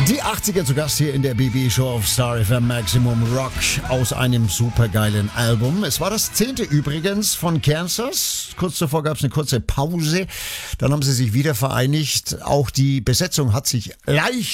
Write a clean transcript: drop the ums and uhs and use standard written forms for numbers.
Die 80er zu Gast hier in der BB-Show auf Star FM Maximum Rock aus einem supergeilen Album. Es war das 10. übrigens von Kansas. Kurz zuvor gab es eine kurze Pause. Dann haben sie sich wieder vereinigt. Auch die Besetzung hat sich leicht